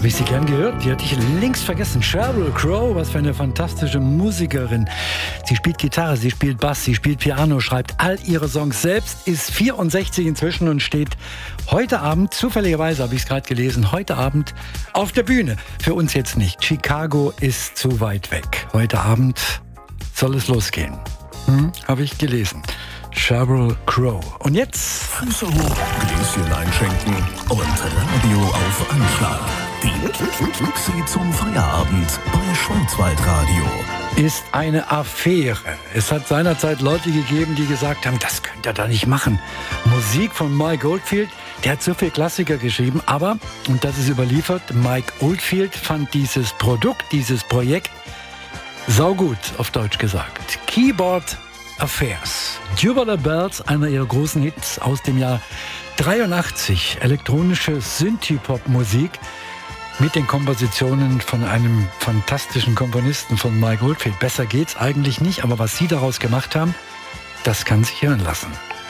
Habe ich sie gern gehört? Die hatte ich längst vergessen. Sheryl Crow, was für eine fantastische Musikerin. Sie spielt Gitarre, sie spielt Bass, sie spielt Piano, schreibt all ihre Songs selbst, ist 64 inzwischen und steht heute Abend, zufälligerweise habe ich es gerade gelesen, heute Abend auf der Bühne. Für uns jetzt nicht. Chicago ist zu weit weg. Heute Abend soll es losgehen. Habe ich gelesen. Sheryl Crow. Und jetzt Füße hoch, Gläschen einschenken und Radio auf Anschlag. Die Taxi zum Feierabend bei Schwarzwaldradio. Ist eine Affäre. Es hat seinerzeit Leute gegeben, die gesagt haben, das könnt ihr da nicht machen. Musik von Mike Oldfield, der hat so viel Klassiker geschrieben, aber, und das ist überliefert, Mike Oldfield fand dieses Produkt, dieses Projekt saugut, auf Deutsch gesagt. Keyboard Affairs. Tubular Bells, einer ihrer großen Hits aus dem Jahr 83. Elektronische Synthie-Pop-Musik mit den Kompositionen von einem fantastischen Komponisten von Mike Oldfield. Besser geht's eigentlich nicht, aber was sie daraus gemacht haben, das kann sich hören lassen.